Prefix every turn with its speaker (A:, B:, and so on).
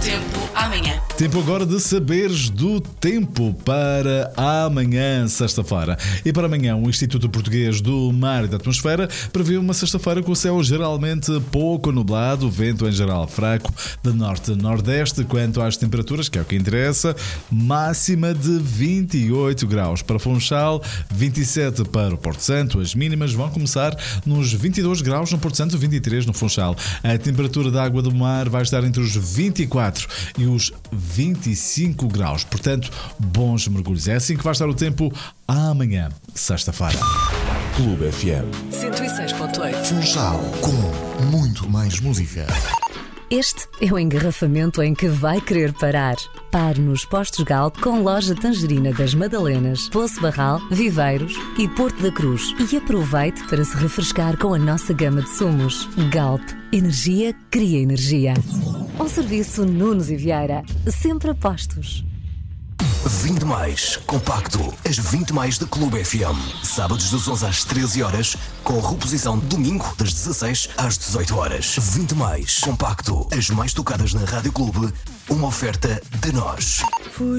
A: tempo amanhã.
B: Tempo agora de saberes do tempo para amanhã, sexta-feira. E para amanhã, o Instituto Português do Mar e da Atmosfera prevê uma sexta-feira com o céu geralmente pouco nublado, vento em geral fraco de norte a nordeste. Quanto às temperaturas, que é o que interessa, máxima de 28 graus para Funchal, 27 para o Porto Santo. As mínimas vão começar nos 22 graus no Porto Santo, 23 no Funchal. A temperatura da água do mar vai estar entre os 24 e os 25 graus. Portanto, bons mergulhos. É assim que vai estar o tempo amanhã, sexta-feira.
C: Clube FM
D: 106.8.
C: Funchal, com muito mais música.
D: Este é o engarrafamento em que vai querer parar. Pare nos postos Galp com loja Tangerina das Madalenas, Poço Barral, Viveiros e Porto da Cruz. E aproveite para se refrescar com a nossa gama de sumos. Galp, energia cria energia. Ao serviço Nunes e Vieira, sempre a postos.
E: 20 mais, compacto, as 20 mais da Clube FM. Sábados das 11 às 13 horas, com reposição domingo das 16 às 18 horas. 20 mais, compacto, as mais tocadas na Rádio Clube, uma oferta de nós.